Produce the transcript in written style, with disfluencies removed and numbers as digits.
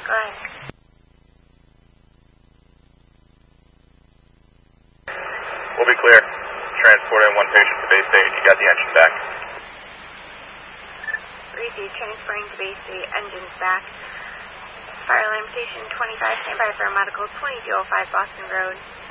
Go ahead. We'll be clear. Transporting one patient to Bay State. You got the engine back. Received. Transferring to Bay State. Engines back. Fire alarm station 25. Stand by for a medical 2205 Boston Road.